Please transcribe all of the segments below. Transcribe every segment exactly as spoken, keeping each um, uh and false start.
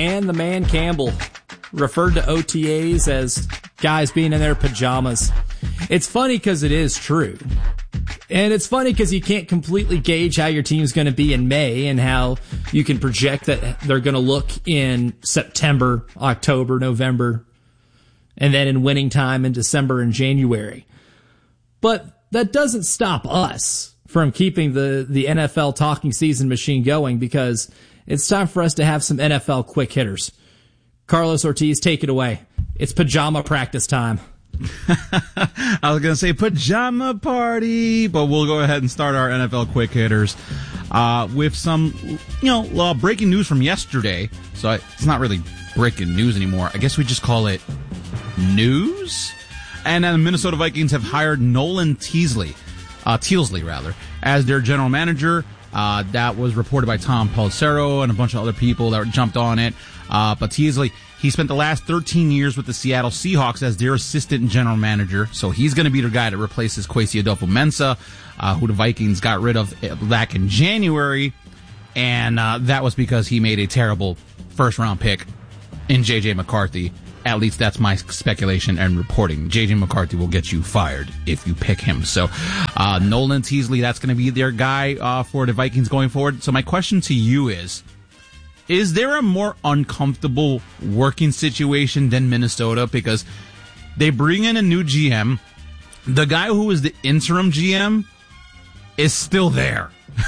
and the man Campbell referred to O T As as guys being in their pajamas. It's funny because it is true. And it's funny because you can't completely gauge how your team's going to be in May and how you can project that they're going to look in September, October, November, and then in winning time in December and January. But that doesn't stop us from keeping the, the N F L talking season machine going, because it's time for us to have some N F L quick hitters. Carlos Ortiz, take it away. It's pajama practice time. I was going to say pajama party, but we'll go ahead and start our N F L quick hitters uh, with some, you know, uh, breaking news from yesterday. So I, it's not really breaking news anymore. I guess we just call it news. And uh, the Minnesota Vikings have hired Nolan Teasley, uh, Teasley rather, as their general manager. Uh, that was reported by Tom Pelissero and a bunch of other people that jumped on it. Uh, but Teasley, he spent the last thirteen years with the Seattle Seahawks as their assistant general manager. So he's going to be the guy that replaces Kwesi Adolfo-Mensah, uh, who the Vikings got rid of back in January. And uh, that was because he made a terrible first-round pick in J J McCarthy. At least that's my speculation and reporting. J J McCarthy will get you fired if you pick him. So uh, Nolan Teasley, that's going to be their guy uh, for the Vikings going forward. So my question to you is, is there a more uncomfortable working situation than Minnesota? Because they bring in a new G M. The guy who is the interim G M is still there.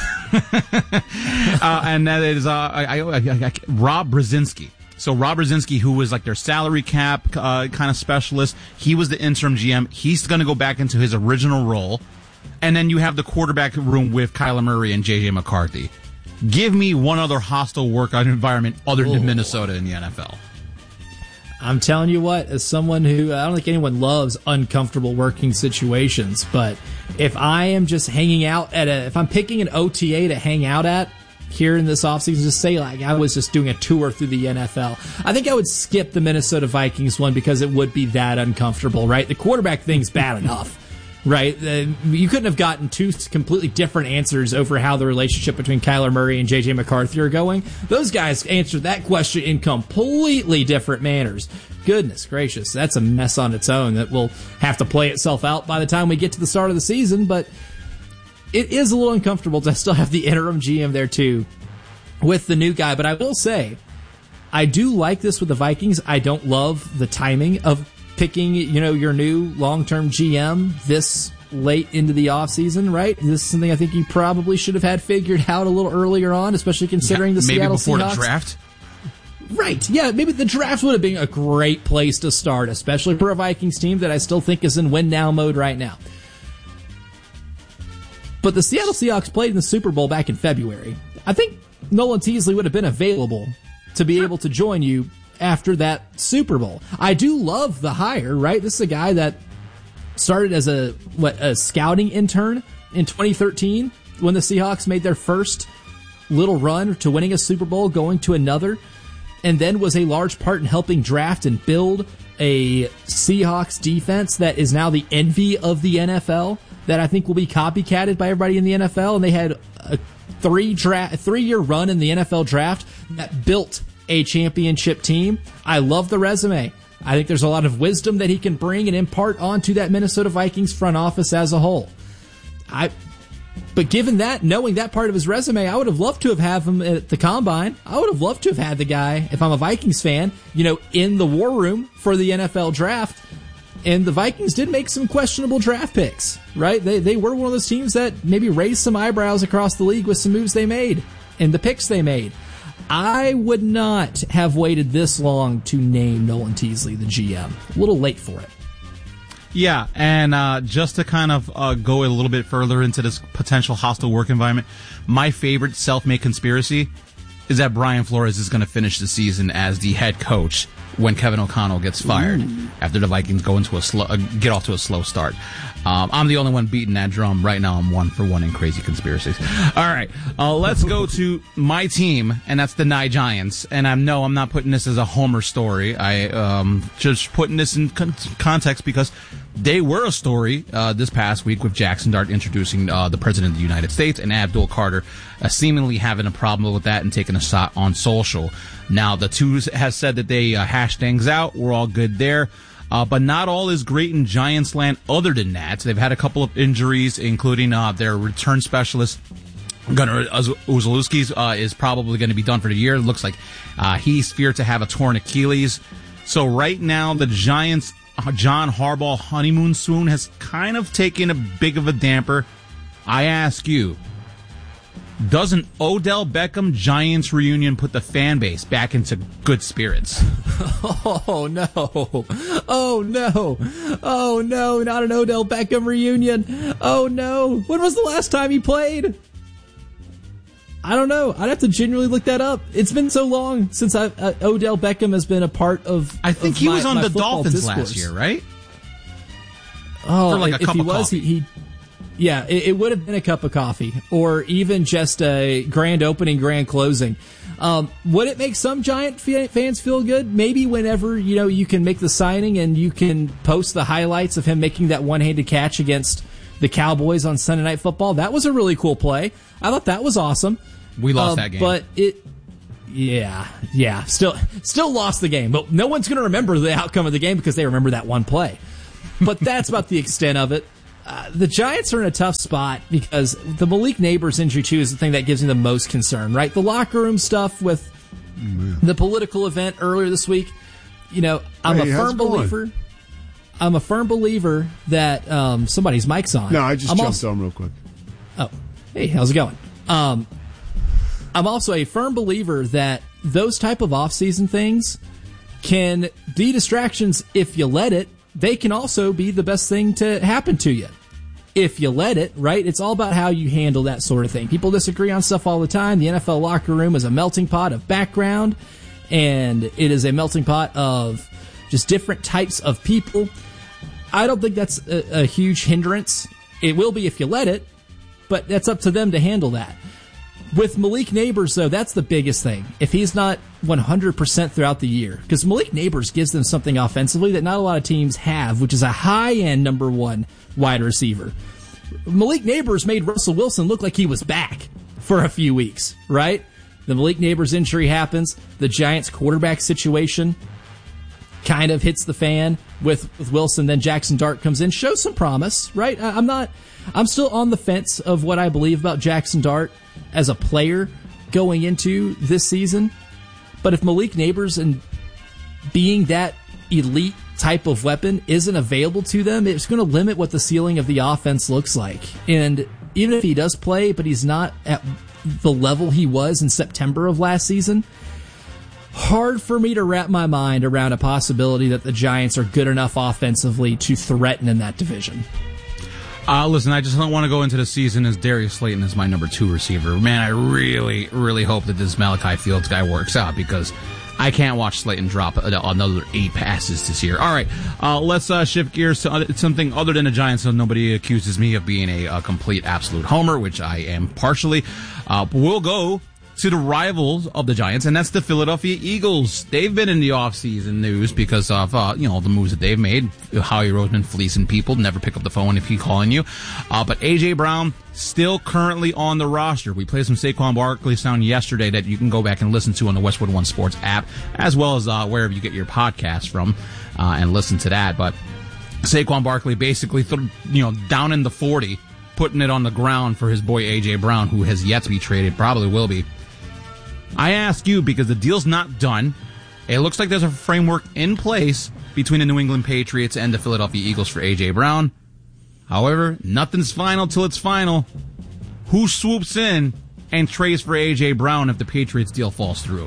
uh, and that is uh, I, I, I, I, Rob Brzezinski. So Rob Brzezinski, who was like their salary cap uh, kind of specialist, he was the interim G M. He's going to go back into his original role. And then you have the quarterback room with Kyler Murray and J J McCarthy. Give me one other hostile work environment other than Ooh. Minnesota in the N F L. I'm telling you what, as someone who, I don't think anyone loves uncomfortable working situations, but if I am just hanging out at a, if I'm picking an O T A to hang out at here in this offseason, just say like I was just doing a tour through the N F L, I think I would skip the Minnesota Vikings one because it would be that uncomfortable, right? The quarterback thing's bad enough. Right, uh, you couldn't have gotten two completely different answers over how the relationship between Kyler Murray and J J McCarthy are going. Those guys answered that question in completely different manners. Goodness gracious, that's a mess on its own that will have to play itself out by the time we get to the start of the season, but it is a little uncomfortable to still have the interim G M there too with the new guy. But I will say, I do like this with the Vikings. I don't love the timing of picking, you know, your new long-term G M this late into the offseason, right? This is something I think you probably should have had figured out a little earlier on, especially considering yeah, the Seattle Seahawks. Maybe before the draft? Right, yeah, maybe the draft would have been a great place to start, especially for a Vikings team that I still think is in win-now mode right now. But the Seattle Seahawks played in the Super Bowl back in February. I think Nolan Teasley would have been available to be able to join you after that Super Bowl. I do love the hire, right? This is a guy that started as a what a scouting intern in twenty thirteen when the Seahawks made their first little run to winning a Super Bowl, going to another, and then was a large part in helping draft and build a Seahawks defense that is now the envy of the N F L, that I think will be copycatted by everybody in the N F L. And they had a three dra- three-year run in the N F L draft that built a championship team. I love the resume. I think there's a lot of wisdom that he can bring and impart onto that Minnesota Vikings front office as a whole. I, but given that, knowing that part of his resume, I would have loved to have had him at the Combine. I would have loved to have had the guy, if I'm a Vikings fan, you know, in the war room for the N F L draft. And the Vikings did make some questionable draft picks, right? They they were one of those teams that maybe raised some eyebrows across the league with some moves they made and the picks they made. I would not have waited this long to name Nolan Teasley the G M. A little late for it. Yeah, and uh, just to kind of uh, go a little bit further into this potential hostile work environment, my favorite self-made conspiracy is that Brian Flores is going to finish the season as the head coach when Kevin O'Connell gets fired Ooh. after the Vikings go into a slow, uh, get off to a slow start. Um, I'm the only one beating that drum. Right now I'm one for one in crazy conspiracies. All right, uh, let's go to my team, and that's the Nye Giants. And I know I'm not putting this as a homer story. I um, just putting this in con- context because they were a story uh, this past week with Jackson Dart introducing uh, the President of the United States and Abdul Carter uh, seemingly having a problem with that and taking a shot on social. Now, the two has said that they uh, hashed things out. We're all good there. Uh, but not all is great in Giants land other than that. They've had a couple of injuries, including uh, their return specialist, Gunnar Uzalewski, uh, is probably going to be done for the year. It looks like uh, he's feared to have a torn Achilles. So right now, the Giants' John Harbaugh honeymoon swoon has kind of taken a big of a damper. I ask you, doesn't Odell Beckham Giants reunion put the fan base back into good spirits? Oh, no. Oh, no. Oh, no. Not an Odell Beckham reunion. Oh, no. When was the last time he played? I don't know. I'd have to genuinely look that up. It's been so long since I, uh, Odell Beckham has been a part of. I think of he my, was on the Dolphins discourse. last year, right? Oh, For like a if cup he of was, coffee. he. he Yeah, it, it would have been a cup of coffee, or even just a grand opening, grand closing. Um, would it make some Giant f- fans feel good? Maybe whenever, you know, you can make the signing and you can post the highlights of him making that one-handed catch against the Cowboys on Sunday Night Football. That was a really cool play. I thought that was awesome. We lost um, that game. But it... Yeah, yeah, still still lost the game. But no one's going to remember the outcome of the game because they remember that one play. But that's about the extent of it. Uh, the Giants are in a tough spot because the Malik Neighbors injury, too, is the thing that gives me the most concern, right? The locker room stuff with the political event earlier this week. You know, I'm hey, a firm believer. I'm a firm believer that um, somebody's mic's on. No, I just I'm jumped also, on real quick. Oh, hey, how's it going? Um, I'm also a firm believer that those type of off-season things can be distractions if you let it. They can also be the best thing to happen to you if you let it, right? It's all about how you handle that sort of thing. People disagree on stuff all the time. The N F L locker room is a melting pot of background, and it is a melting pot of just different types of people. I don't think that's a, a huge hindrance. It will be if you let it, but that's up to them to handle that. With Malik Neighbors, though, that's the biggest thing. If he's not one hundred percent throughout the year, because Malik Neighbors gives them something offensively that not a lot of teams have, which is a high-end number one wide receiver. Malik Neighbors made Russell Wilson look like he was back for a few weeks, right? The Malik Neighbors injury happens. The Giants quarterback situation kind of hits the fan with, with Wilson. Then Jackson Dart comes in, shows some promise, right? I, I'm not, I'm still on the fence of what I believe about Jackson Dart as a player going into this season. But if Malik Neighbors and being that elite type of weapon isn't available to them, it's going to limit what the ceiling of the offense looks like. And even if he does play, but he's not at the level he was in September of last season, hard for me to wrap my mind around a possibility that the Giants are good enough offensively to threaten in that division. Uh, listen, I just don't want to go into the season as Darius Slayton is my number two receiver. Man, I really, really hope that this Malachi Fields guy works out because I can't watch Slayton drop another eight passes this year. All right, uh, let's uh, shift gears to something other than the Giants so nobody accuses me of being a, a complete, absolute homer, which I am partially. Uh, we'll go to the rivals of the Giants, and that's the Philadelphia Eagles. They've been in the offseason news because of, uh, you know, the moves that they've made. Howie Roseman fleecing people, never pick up the phone if he's calling you. Uh, but A J. Brown still currently on the roster. We played some Saquon Barkley sound yesterday that you can go back and listen to on the Westwood One Sports app, as well as uh, wherever you get your podcast from, uh, and listen to that. But Saquon Barkley basically, th- you know, down in the forty, putting it on the ground for his boy A J. Brown, who has yet to be traded, probably will be. I ask you because the deal's not done. It looks like there's a framework in place between the New England Patriots and the Philadelphia Eagles for A J. Brown. However, nothing's final till it's final. Who swoops in and trades for A J. Brown if the Patriots deal falls through?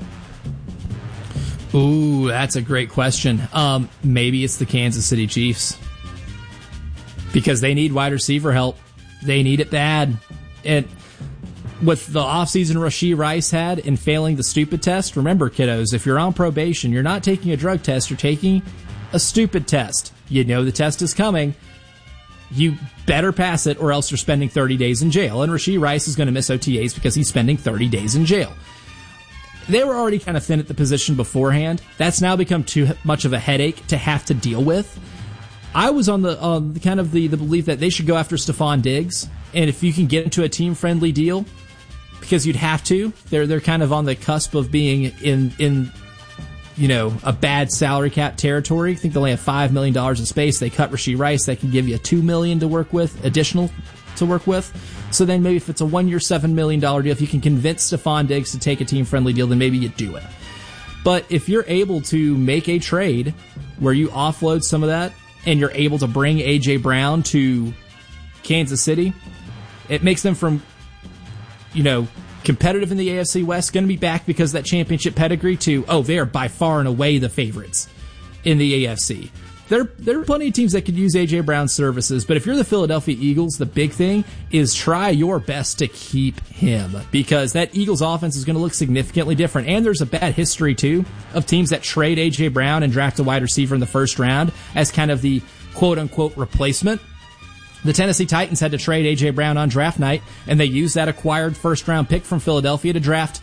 Ooh, that's a great question. Um, maybe it's the Kansas City Chiefs because they need wide receiver help. They need it bad. And with the offseason Rashee Rice had in failing the stupid test, remember, kiddos, if you're on probation, you're not taking a drug test, you're taking a stupid test. You know the test is coming. you better pass it or else you're spending thirty days in jail. And Rashee Rice is going to miss O T As because he's spending thirty days in jail. They were already kind of thin at the position beforehand. That's now become too much of a headache to have to deal with. I was on the uh, kind of the, the belief that they should go after Stephon Diggs, and if you can get into a team-friendly deal, because you'd have to, they're they're kind of on the cusp of being in in you know a bad salary cap territory. I think they only have five million dollars in space. They cut Rashee Rice, they can give you a two million to work with, additional to work with. So then maybe if it's a one-year, seven million dollars deal, if you can convince Stephon Diggs to take a team-friendly deal, then maybe you do it. But if you're able to make a trade where you offload some of that, and you're able to bring A J. Brown to Kansas City, it makes them from, you know, competitive in the A F C West, going to be back because of that championship pedigree, to, oh, they are by far and away the favorites in the A F C. There, there are plenty of teams that could use A J. Brown's services, but if you're the Philadelphia Eagles, the big thing is try your best to keep him, because that Eagles offense is going to look significantly different. And there's a bad history, too, of teams that trade A J. Brown and draft a wide receiver in the first round as kind of the quote-unquote replacement. The Tennessee Titans had to trade A J. Brown on draft night, and they used that acquired first-round pick from Philadelphia to draft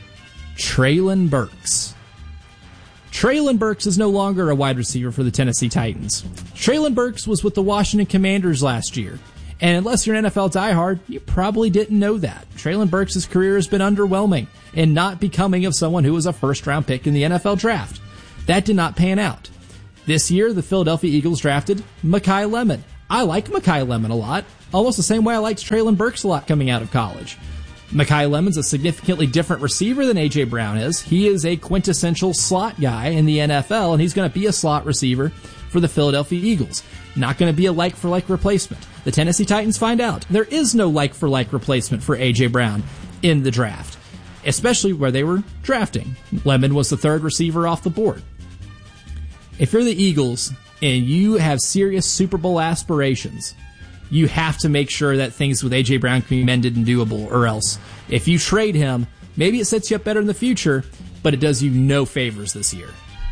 Treylon Burks. Treylon Burks is no longer a wide receiver for the Tennessee Titans. Treylon Burks was with the Washington Commanders last year. And unless you're an N F L diehard, you probably didn't know that. Treylon Burks' career has been underwhelming and not becoming of someone who was a first-round pick in the N F L draft. That did not pan out. This year, the Philadelphia Eagles drafted Mekhi Lemon. I like Mekhi Lemon a lot, almost the same way I liked Treylon Burks a lot coming out of college. Mekhi Lemon's a significantly different receiver than A J. Brown is. He is a quintessential slot guy in the N F L, and he's going to be a slot receiver for the Philadelphia Eagles. Not going to be a like-for-like replacement. The Tennessee Titans find out there is no like-for-like replacement for A J. Brown in the draft, especially where they were drafting. Lemon was the third receiver off the board. If you're the Eagles and you have serious Super Bowl aspirations, you have to make sure that things with A J. Brown can be mended and doable, or else if you trade him, maybe it sets you up better in the future, but it does you no favors this year.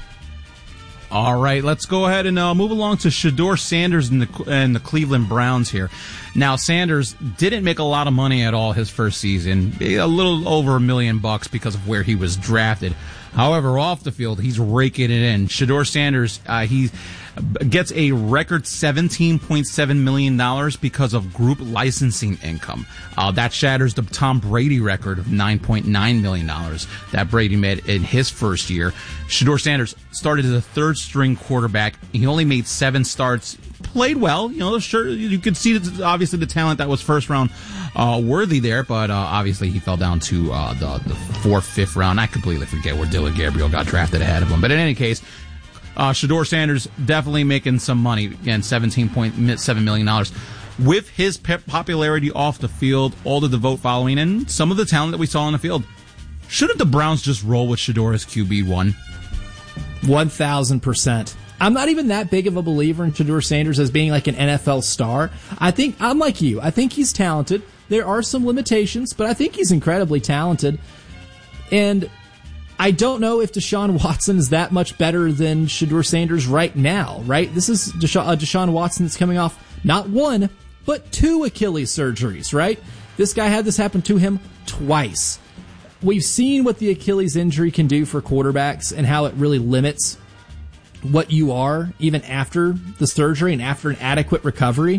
All right, let's go ahead and uh, move along to Shedeur Sanders and the, and the Cleveland Browns here. Now, Sanders didn't make a lot of money at all his first season, a little over a million bucks because of where he was drafted. However, off the field, he's raking it in. Shedeur Sanders, uh, he gets a record seventeen point seven million dollars because of group licensing income. Uh, that shatters the Tom Brady record of nine point nine million dollars that Brady made in his first year. Shedeur Sanders started as a third-string quarterback. He only made seven starts. Played well, you know. Sure, you could see that obviously the talent that was first round uh, worthy there, but uh, obviously he fell down to uh, the, the fourth, fifth round. I completely forget where Dylan Gabriel got drafted ahead of him. But in any case, uh, Shedeur Sanders definitely making some money. Again, seventeen point seven million dollars. With his popularity off the field, all of the vote following, and some of the talent that we saw on the field, shouldn't the Browns just roll with Shedeur as Q B one? one thousand percent. I'm not even that big of a believer in Shedeur Sanders as being like an N F L star. I think, I'm like you, I think he's talented. There are some limitations, but I think he's incredibly talented. And I don't know if Deshaun Watson is that much better than Shedeur Sanders right now, right? This is Desha- uh, Deshaun Watson that's coming off not one, but two Achilles surgeries, right? This guy had this happen to him twice. We've seen what the Achilles injury can do for quarterbacks and how it really limits what you are even after the surgery and after an adequate recovery.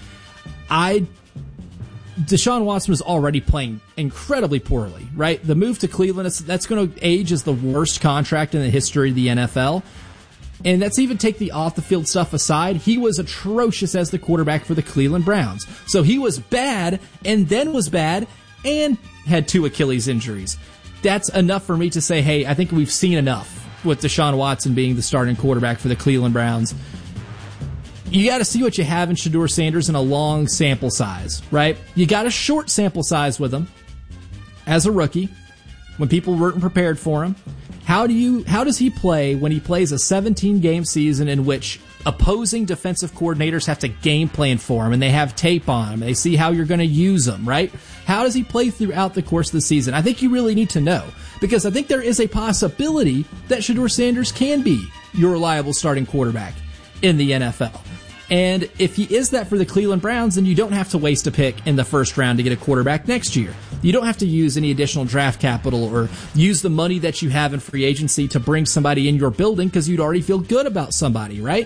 I Deshaun Watson was already playing incredibly poorly, right? The move to Cleveland, that's going to age as the worst contract in the history of the N F L. And that's even take the off-the-field stuff aside. He was atrocious as the quarterback for the Cleveland Browns. So he was bad and then was bad and had two Achilles injuries. That's enough for me to say, hey, I think we've seen enough with Deshaun Watson being the starting quarterback for the Cleveland Browns. You got to see what you have in Shedeur Sanders in a long sample size, right? You got a short sample size with him as a rookie when people weren't prepared for him. How do you? How does he play when he plays a seventeen-game season in which opposing defensive coordinators have to game plan for him and they have tape on him and they see how you're going to use him, right? How does he play throughout the course of the season? I think you really need to know, because I think there is a possibility that Shedeur Sanders can be your reliable starting quarterback in the N F L. And if he is that for the Cleveland Browns, then you don't have to waste a pick in the first round to get a quarterback next year. You don't have to use any additional draft capital or use the money that you have in free agency to bring somebody in your building because you'd already feel good about somebody, right?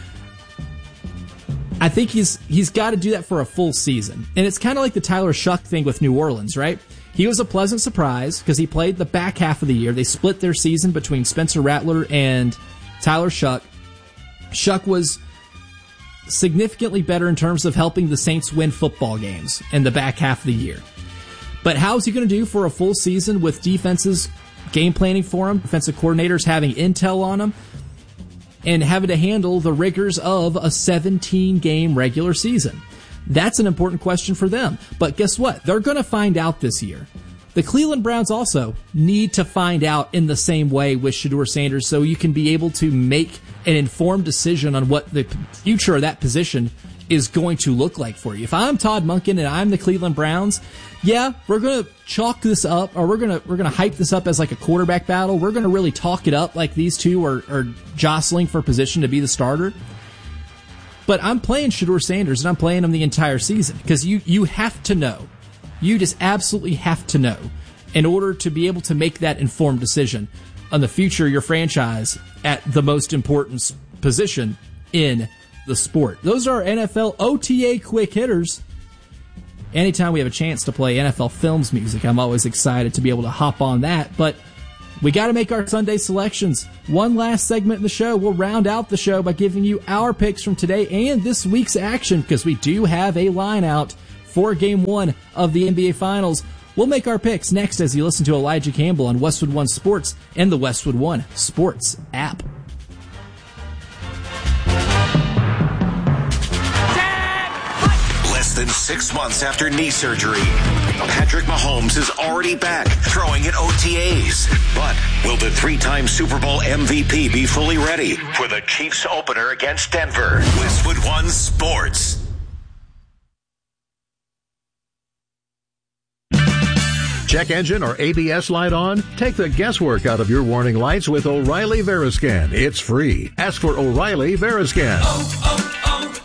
I think he's he's got to do that for a full season. And it's kind of like the Tyler Shuck thing with New Orleans, right? He was a pleasant surprise because he played the back half of the year. They split their season between Spencer Rattler and Tyler Shuck. Shuck was significantly better in terms of helping the Saints win football games in the back half of the year. But how is he going to do for a full season with defenses game planning for him, defensive coordinators having intel on him, and having to handle the rigors of a seventeen-game regular season? That's an important question for them. But guess what? They're going to find out this year. The Cleveland Browns also need to find out in the same way with Shedeur Sanders so you can be able to make an informed decision on what the future of that position is going to look like for you. If I'm Todd Monken and I'm the Cleveland Browns, yeah, we're going to chalk this up, or we're going to we're going to hype this up as like a quarterback battle. We're going to really talk it up like these two are, are jostling for position to be the starter. But I'm playing Shedeur Sanders, and I'm playing him the entire season because you, you have to know. You just absolutely have to know in order to be able to make that informed decision on the future of your franchise at the most important position in the sport. Those are N F L O T A quick hitters. Anytime we have a chance to play N F L Films music, I'm always excited to be able to hop on that. But we got to make our Sunday selections. One last segment in the show. We'll round out the show by giving you our picks from today and this week's action because we do have a line out for game one of the N B A Finals. We'll make our picks next as you listen to Elijah Campbell on Westwood One Sports and the Westwood One Sports app. Less than six months after knee surgery, Patrick Mahomes is already back throwing at O T As. But will the three-time Super Bowl M V P be fully ready for the Chiefs opener against Denver? Westwood One Sports. Check engine or A B S light on? Take the guesswork out of your warning lights with O'Reilly Veriscan. It's free. Ask for O'Reilly Veriscan. Oh,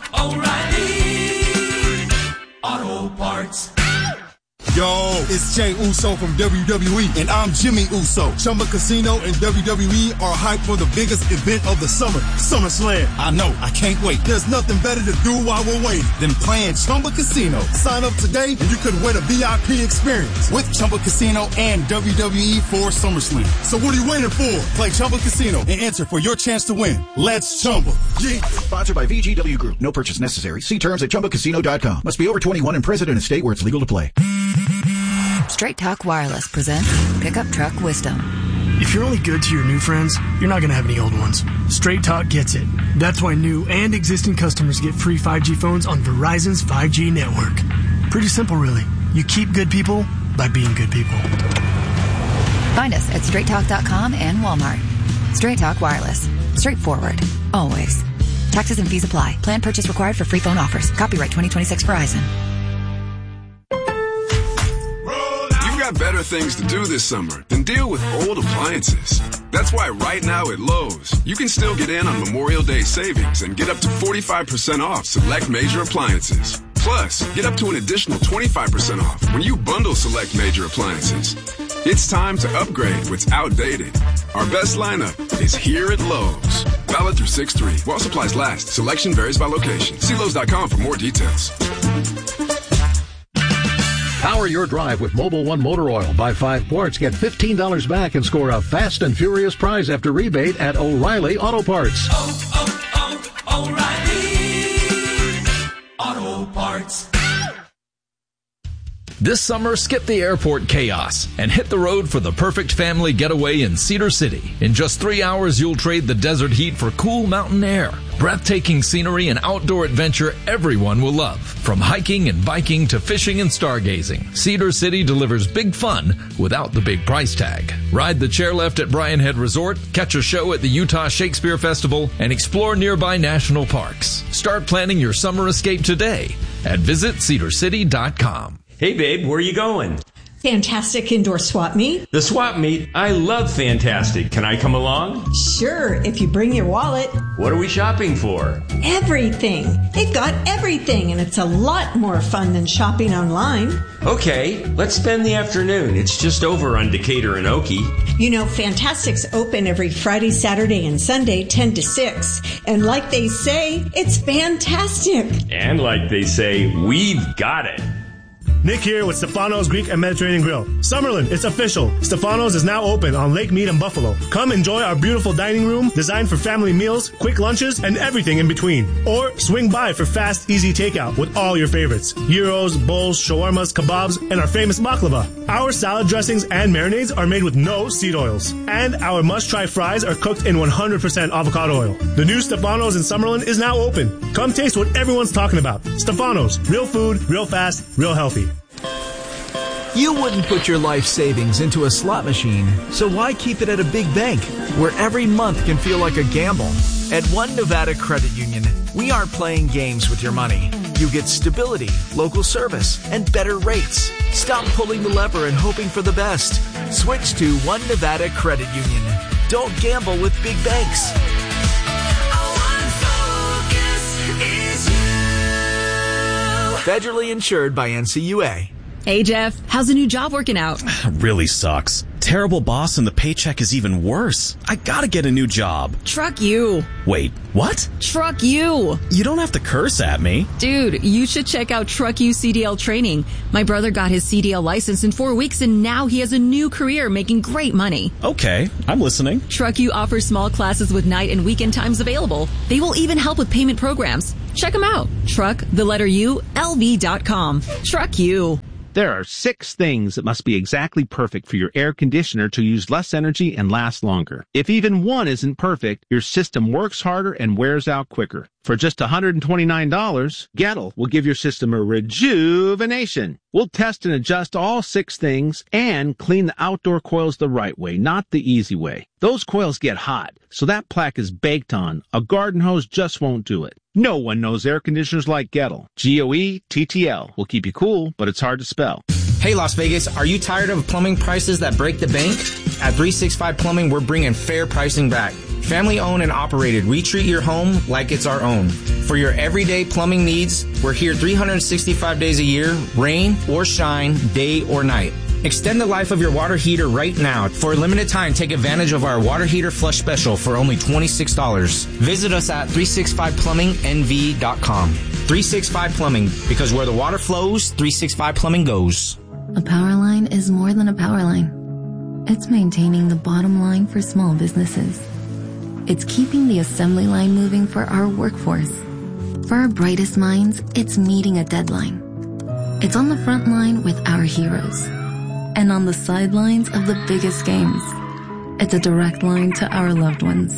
oh, oh, O'Reilly Auto Parts. Yo, it's Jay Uso from W W E, and I'm Jimmy Uso. Chumba Casino and W W E are hyped for the biggest event of the summer, SummerSlam. I know, I can't wait. There's nothing better to do while we're waiting than playing Chumba Casino. Sign up today, and you could win a V I P experience with Chumba Casino and W W E for SummerSlam. So what are you waiting for? Play Chumba Casino and enter for your chance to win. Let's Chumba. Yeah. Sponsored by V G W Group. No purchase necessary. See terms at chumba casino dot com. Must be over twenty-one and present in a state where it's legal to play. Straight Talk Wireless presents Pickup Truck Wisdom. If you're only good to your new friends, you're not going to have any old ones. Straight Talk gets it. That's why new and existing customers get free five G phones on Verizon's five G network. Pretty simple, really. You keep good people by being good people. Find us at straight talk dot com and Walmart. Straight Talk Wireless. Straightforward. Always. Taxes and fees apply. Plan purchase required for free phone offers. Copyright twenty twenty-six Verizon. Better things to do this summer than deal with old appliances. That's why right now at Lowe's, you can still get in on Memorial Day savings and get up to forty-five percent off select major appliances. Plus, get up to an additional twenty-five percent off when you bundle select major appliances. It's time to upgrade what's outdated. Our best lineup is here at Lowe's. Valid through six three. While supplies last. Selection varies by location. See Lowe's dot com for more details. Power your drive with Mobil one Motor Oil. Buy five quarts, get fifteen dollars back, and score a fast and furious prize after rebate at O'Reilly Auto Parts. Oh, oh, oh, O'Reilly Auto Parts. This summer, skip the airport chaos and hit the road for the perfect family getaway in Cedar City. In just three hours, you'll trade the desert heat for cool mountain air. Breathtaking scenery and outdoor adventure everyone will love. From hiking and biking to fishing and stargazing, Cedar City delivers big fun without the big price tag. Ride the chairlift at Bryan Head Resort, catch a show at the Utah Shakespeare Festival, and explore nearby national parks. Start planning your summer escape today at visit cedar city dot com. Hey, babe, where are you going? Fantastic Indoor Swap Meet. The swap meet? I love Fantastic. Can I come along? Sure, if you bring your wallet. What are we shopping for? Everything. They've got everything, and it's a lot more fun than shopping online. Okay, let's spend the afternoon. It's just over on Decatur and Okie. You know, Fantastic's open every Friday, Saturday, and Sunday, ten to six. And like they say, it's fantastic. And like they say, we've got it. Nick here with Stefano's Greek and Mediterranean Grill. Summerlin, it's official. Stefano's is now open on Lake Mead and Buffalo. Come enjoy our beautiful dining room designed for family meals, quick lunches, and everything in between. Or swing by for fast, easy takeout with all your favorites. Gyros, bowls, shawarmas, kebabs, and our famous baklava. Our salad dressings and marinades are made with no seed oils. And our must-try fries are cooked in one hundred percent avocado oil. The new Stefano's in Summerlin is now open. Come taste what everyone's talking about. Stefano's. Real food, real fast, real healthy. You wouldn't put your life savings into a slot machine, so why keep it at a big bank, where every month can feel like a gamble? At One Nevada Credit Union, we aren't playing games with your money. You get stability, local service, and better rates. Stop pulling the lever and hoping for the best. Switch to One Nevada Credit Union. Don't gamble with big banks. Federally insured by N C U A. Hey, Jeff. How's the new job working out? Really sucks. Terrible boss and the paycheck is even worse. I gotta get a new job. Truck you. Wait, what? Truck you. You don't have to curse at me. Dude, you should check out Truck You C D L training. My brother got his C D L license in four weeks and now he has a new career making great money. Okay, I'm listening. Truck You offers small classes with night and weekend times available. They will even help with payment programs. Check them out. Truck, the letter U, L V dot com. Truck You. There are six things that must be exactly perfect for your air conditioner to use less energy and last longer. If even one isn't perfect, your system works harder and wears out quicker. For just one hundred twenty-nine dollars, Gettle will give your system a rejuvenation. We'll test and adjust all six things and clean the outdoor coils the right way, not the easy way. Those coils get hot, so that plaque is baked on. A garden hose just won't do it. No one knows air conditioners like Gettle. G O E T T L will keep you cool, but it's hard to spell. Hey, Las Vegas, are you tired of plumbing prices that break the bank? At three sixty-five Plumbing, we're bringing fair pricing back. Family owned and operated, we treat your home like it's our own. For your everyday plumbing needs, we're here three hundred sixty-five days a year, rain or shine, day or night. Extend the life of your water heater right now. For a limited time, take advantage of our water heater flush special for only twenty-six dollars. Visit us at three sixty-five plumbing N V dot com. three sixty-five Plumbing, because where the water flows, three sixty-five Plumbing goes. A power line is more than a power line. It's maintaining the bottom line for small businesses. It's keeping the assembly line moving for our workforce. For our brightest minds, it's meeting a deadline. It's on the front line with our heroes. And on the sidelines of the biggest games. It's a direct line to our loved ones.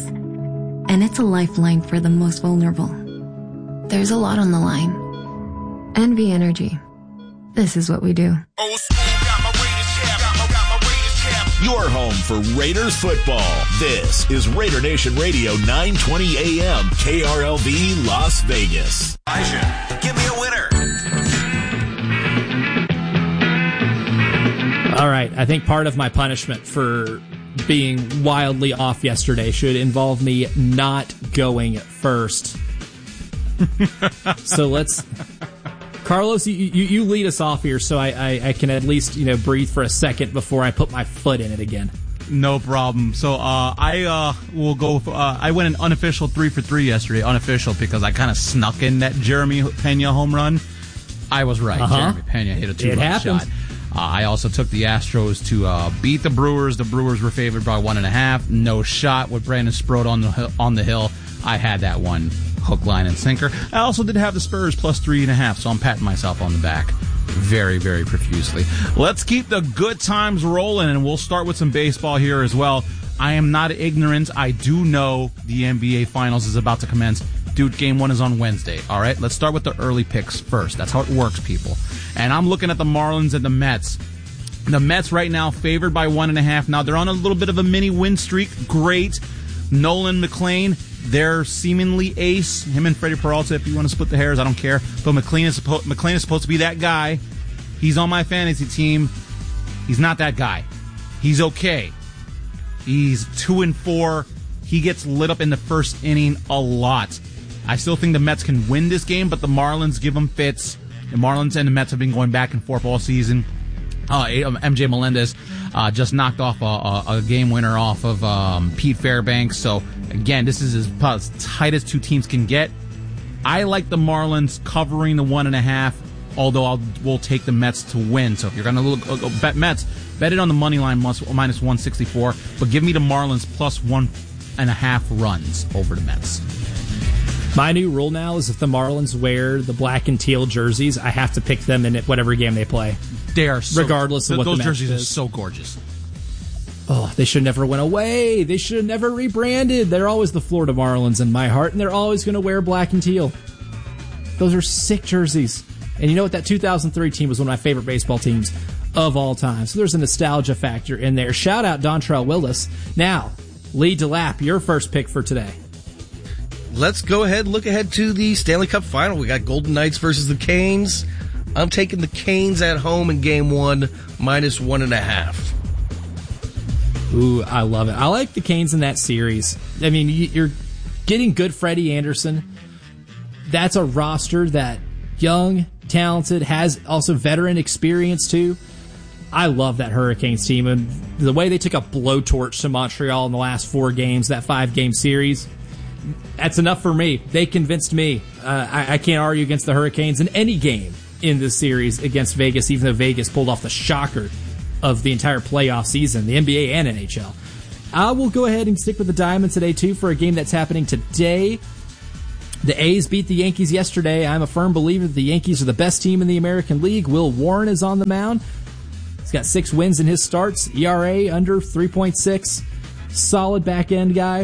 And it's a lifeline for the most vulnerable. There's a lot on the line. N V Energy. This is what we do. Your home for Raiders football. This is Raider Nation Radio nine twenty A M K R L V Las Vegas. Give me a winner. All right, I think part of my punishment for being wildly off yesterday should involve me not going first. So let's... Carlos, you, you, you lead us off here so I, I, I can at least, you know, breathe for a second before I put my foot in it again. No problem. So uh, I uh, will go. For, uh, I went an unofficial three for three yesterday. Unofficial because I kind of snuck in that Jeremy Pena home run. I was right. Uh-huh. Jeremy Pena hit a two-run happened. shot. Uh, I also took the Astros to uh, beat the Brewers. The Brewers were favored by one and a half. No shot with Brandon Sproat on the on the hill. I had that one. Hook, line, and sinker. I also did have the Spurs plus three and a half, so I'm patting myself on the back very, very profusely. Let's keep the good times rolling, and we'll start with some baseball here as well. I am not ignorant. I do know the N B A Finals is about to commence. Dude, game one is on Wednesday, all right? Let's start with the early picks first. That's how it works, people. And I'm looking at the Marlins and the Mets. The Mets right now favored by one and a half. Now, they're on a little bit of a mini win streak. Great. Nolan McLean, their seemingly ace, him and Freddie Peralta, if you want to split the hairs, I don't care. But McLean is, suppo- McLean is supposed to be that guy. He's on my fantasy team. He's not that guy. He's okay. He's two and four. he gets lit up in the first inning a lot. I still think the Mets can win this game, but the Marlins give them fits. The Marlins and the Mets have been going back and forth all season. Uh, M J Melendez uh, just knocked off a, a, a game winner off of um, Pete Fairbanks. So, again, this is as, as tight as two teams can get. I like the Marlins covering the one and a half, although I'll we'll take the Mets to win. So if you're going to look uh, bet Mets, bet it on the money line minus one sixty-four, but give me the Marlins plus one and a half runs over the Mets. My new rule now is if the Marlins wear the black and teal jerseys, I have to pick them in whatever game they play. They are so, regardless of what those the jerseys is. are so gorgeous. Oh, they should never went away. They should have never rebranded. They're always the Florida Marlins in my heart, and they're always going to wear black and teal. Those are sick jerseys. And you know what? That two thousand three team was one of my favorite baseball teams of all time. So there's a nostalgia factor in there. Shout out Dontrell Willis. Now, Lee DeLapp, your first pick for today. Let's go ahead and look ahead to the Stanley Cup Final. We got Golden Knights versus the Canes. I'm taking the Canes at home in game one, minus one and a half. Ooh, I love it. I like the Canes in that series. I mean, you're getting good Freddie Anderson. That's a roster that young, talented, has also veteran experience too. I love that Hurricanes team, and the way they took a blowtorch to Montreal in the last four games, that five-game series, that's enough for me. They convinced me. Uh, I, I can't argue against the Hurricanes in any game in this series against Vegas, even though Vegas pulled off the shocker of the entire playoff season, the N B A and N H L. I will go ahead and stick with the Diamond today, too, for a game that's happening today. The A's beat the Yankees yesterday. I'm a firm believer that the Yankees are the best team in the American League. Will Warren is on the mound. He's got six wins in his starts. E R A under three point six. Solid back-end guy.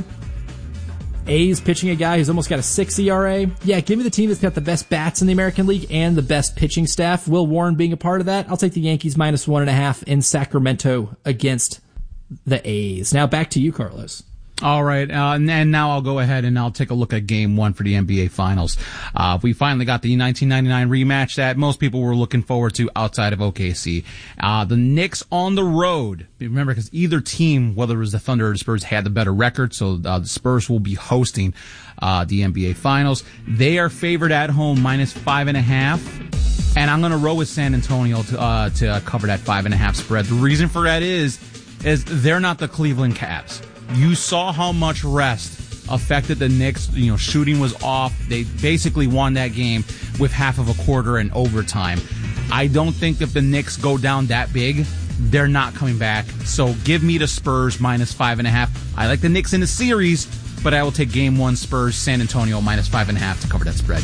A's pitching a guy who's almost got a six E R A. Yeah, give me the team that's got the best bats in the American League and the best pitching staff. Will Warren being a part of that. I'll take the Yankees minus one and a half in Sacramento against the A's. Now back to you, Carlos. All right, uh, and, and now I'll go ahead and I'll take a look at Game One for the N B A Finals. Uh, we finally got the nineteen ninety-nine rematch that most people were looking forward to outside of O K C. Uh, the Knicks on the road. Remember, because either team, whether it was the Thunder or the Spurs, had the better record, so uh, the Spurs will be hosting uh, the N B A Finals. They are favored at home minus five and a half. And I'm going to roll with San Antonio to uh, to cover that five and a half spread. The reason for that is is they're not the Cleveland Cavs. You saw how much rest affected the Knicks. You know, shooting was off. They basically won that game with half of a quarter and overtime. I don't think if the Knicks go down that big, they're not coming back. So give me the Spurs minus five and a half. I like the Knicks in the series, but I will take game one Spurs San Antonio minus five and a half to cover that spread.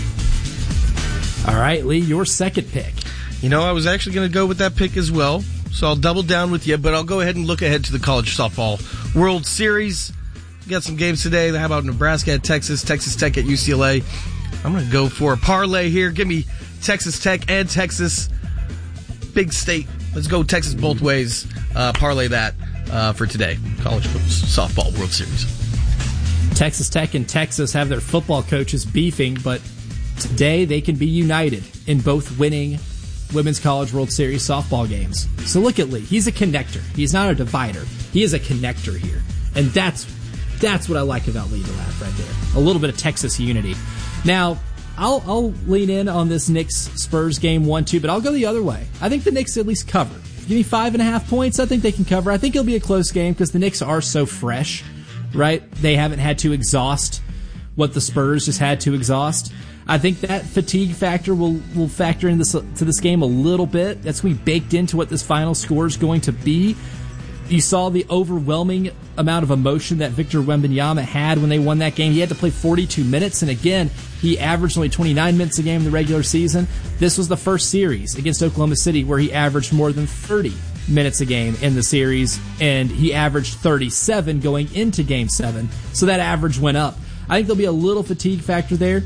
All right, Lee, your second pick. You know, I was actually going to go with that pick as well. So I'll double down with you, but I'll go ahead and look ahead to the College Softball World Series. We got some games today. How about Nebraska at Texas, Texas Tech at U C L A? I'm going to go for a parlay here. Give me Texas Tech and Texas. Big state. Let's go Texas both ways. Uh, parlay that uh, for today. College Softball World Series. Texas Tech and Texas have their football coaches beefing, but today they can be united in both winning Women's College World Series softball games. So look at Lee. He's a connector. He's not a divider. He is a connector here. And that's that's what I like about Lee DeLapp right there. A little bit of Texas unity. Now, I'll, I'll lean in on this Knicks-Spurs game one two, but I'll go the other way. I think the Knicks at least cover. Give me five and a half points. I think they can cover. I think it'll be a close game because the Knicks are so fresh, right? They haven't had to exhaust what the Spurs just had to exhaust. I think that fatigue factor will, will factor into this, to this game a little bit. That's going to be baked into what this final score is going to be. You saw the overwhelming amount of emotion that Victor Wembanyama had when they won that game. He had to play forty-two minutes, and again, he averaged only twenty-nine minutes a game in the regular season. This was the first series against Oklahoma City where he averaged more than thirty minutes a game in the series, and he averaged thirty-seven going into Game seven, so that average went up. I think there'll be a little fatigue factor there.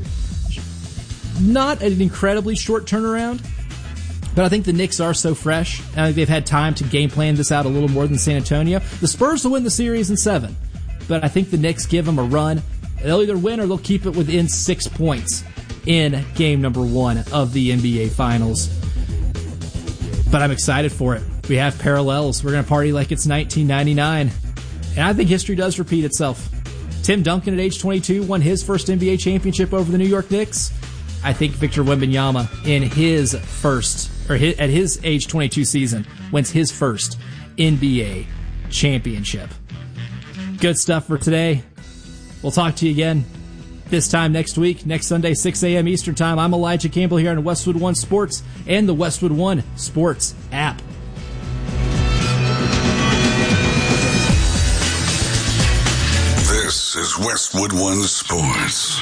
Not an incredibly short turnaround, but I think the Knicks are so fresh. I think they've had time to game plan this out a little more than San Antonio. The Spurs will win the series in seven, but I think the Knicks give them a run. They'll either win or they'll keep it within six points in game number one of the N B A Finals. But I'm excited for it. We have parallels. We're going to party like it's nineteen ninety-nine. And I think history does repeat itself. Tim Duncan at age twenty-two won his first N B A championship over the New York Knicks. I think Victor Wembanyama in his first, or his, at his age twenty-two season, wins his first N B A championship. Good stuff for today. We'll talk to you again this time next week, next Sunday, six a.m. Eastern Time. I'm Elijah Campbell here on Westwood One Sports and the Westwood One Sports app. This is Westwood One Sports.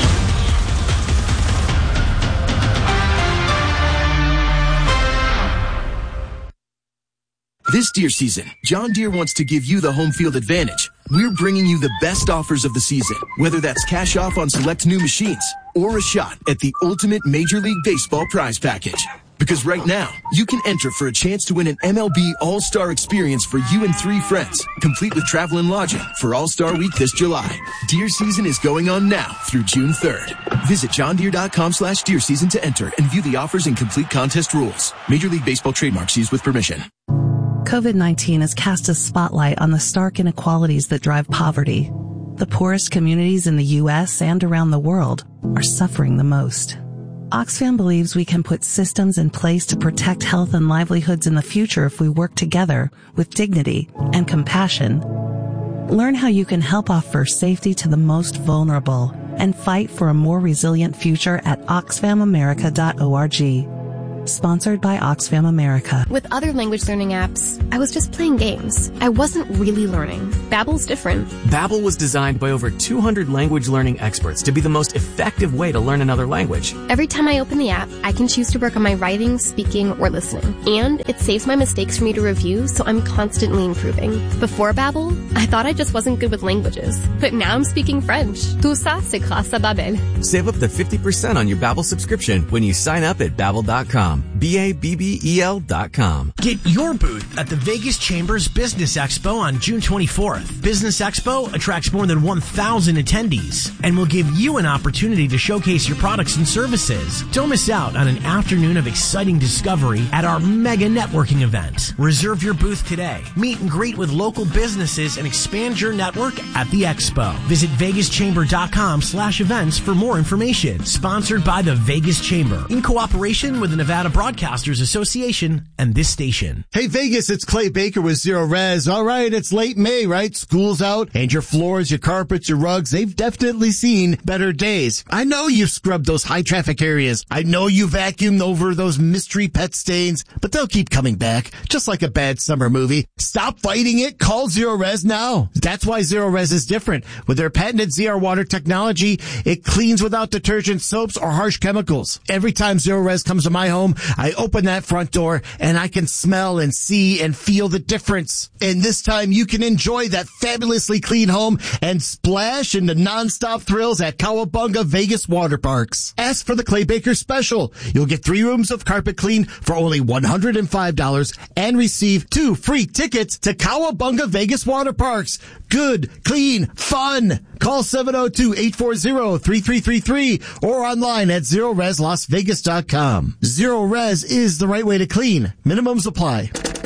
This Deere season, John Deere wants to give you the home field advantage. We're bringing you the best offers of the season, whether that's cash off on select new machines or a shot at the ultimate Major League Baseball prize package. Because right now, you can enter for a chance to win an M L B All-Star experience for you and three friends, complete with travel and lodging for All-Star Week this July. Deer season is going on now through June third. Visit johndeere.com slash deer season to enter and view the offers and complete contest rules. Major League Baseball trademarks used with permission. COVID nineteen has cast a spotlight on the stark inequalities that drive poverty. The poorest communities in the U S and around the world are suffering the most. Oxfam believes we can put systems in place to protect health and livelihoods in the future if we work together with dignity and compassion. Learn how you can help offer safety to the most vulnerable and fight for a more resilient future at oxfam america dot org. Sponsored by Oxfam America. With other language learning apps, I was just playing games. I wasn't really learning. Babbel's different. Babbel was designed by over two hundred language learning experts to be the most effective way to learn another language. Every time I open the app, I can choose to work on my writing, speaking, or listening. And it saves my mistakes for me to review, so I'm constantly improving. Before Babbel, I thought I just wasn't good with languages. But now I'm speaking French. Tout ça, c'est grâce à Babbel. Save up to fifty percent on your Babbel subscription when you sign up at babbel dot com. B A B B E L dot com. Get your booth at the Vegas Chambers Business Expo on June twenty-fourth. Business Expo attracts more than one thousand attendees and will give you an opportunity to showcase your products and services. Don't miss out on an afternoon of exciting discovery at our mega networking event. Reserve your booth today. Meet and greet with local businesses and expand your network at the expo. Visit vegas chamber dot com slash events for more information. Sponsored by the Vegas Chamber in cooperation with the Nevada Broadcasters Association and this station. Hey Vegas, it's Clay Baker with Zero Res. All right, it's late May, right? School's out, and your floors, your carpets, your rugs, they've definitely seen better days. I know you've scrubbed those high traffic areas. I know you vacuumed over those mystery pet stains, but they'll keep coming back, just like a bad summer movie. Stop fighting it. Call Zero Res now. That's why Zero Res is different. With their patented Z R water technology, it cleans without detergent, soaps, or harsh chemicals. Every time Zero Res comes to my home, I open that front door and I can smell and see and feel the difference. And this time you can enjoy that fabulously clean home and splash into nonstop thrills at Cowabunga Vegas Water Parks. Ask for the Clay Baker Special. You'll get three rooms of carpet clean for only one hundred five dollars and receive two free tickets to Cowabunga Vegas Water Parks. Good, clean, fun. Call seven oh two, eight four zero, three three three three or online at zero res las vegas dot com. Zero Res is the right way to clean. Minimums apply.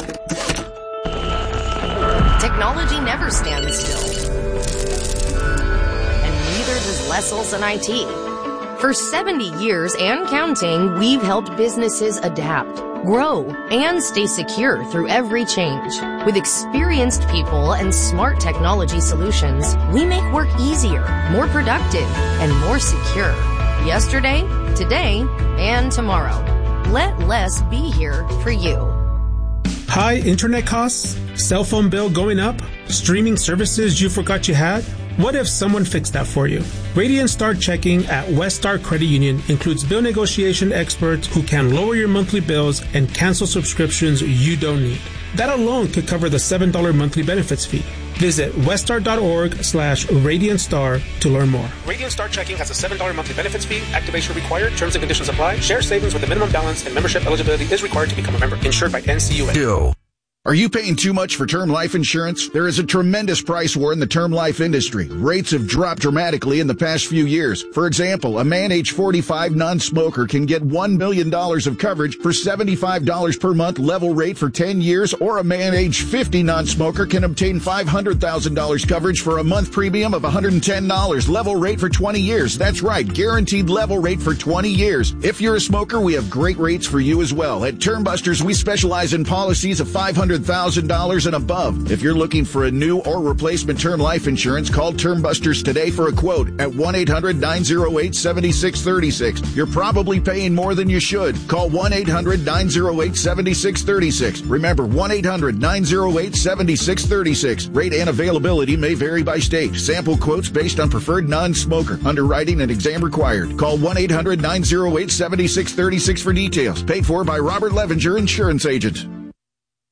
Technology never stands still. And neither does Lesselson I T. For seventy years and counting, we've helped businesses adapt, grow, and stay secure through every change. With experienced people and smart technology solutions, we make work easier, more productive, and more secure. Yesterday, today, and tomorrow. Let less be here for you. High internet costs? Cell phone bill going up? Streaming services you forgot you had? What if someone fixed that for you? Radiant Star Checking at West Star Credit Union includes bill negotiation experts who can lower your monthly bills and cancel subscriptions you don't need. That alone could cover the seven dollars monthly benefits fee. Visit weststar.org slash Radiant Star to learn more. Radiant Star Checking has a seven dollars monthly benefits fee. Activation required. Terms and conditions apply. Share savings with a minimum balance and membership eligibility is required to become a member. Insured by N C U A. Are you paying too much for term life insurance? There is a tremendous price war in the term life industry. Rates have dropped dramatically in the past few years. For example, a man age forty-five non-smoker can get one million dollars of coverage for seventy-five dollars per month level rate for ten years, or a man age fifty non-smoker can obtain five hundred thousand dollars coverage for a month premium of one hundred ten dollars level rate for twenty years. That's right, guaranteed level rate for twenty years. If you're a smoker, we have great rates for you as well. At Term Busters, we specialize in policies of five hundred thousand dollars and above. If you're looking for a new or replacement term life insurance, call Term Busters today for a quote at one eight hundred nine oh eight seven six three six. You're probably paying more than you should. Call one eight hundred nine oh eight seven six three six. Remember, one eight hundred nine oh eight seven six three six. Rate and availability may vary by state. Sample quotes based on preferred non-smoker. Underwriting and exam required. Call one eight hundred nine oh eight seven six three six for details. Paid for by Robert Levenger, Insurance Agent.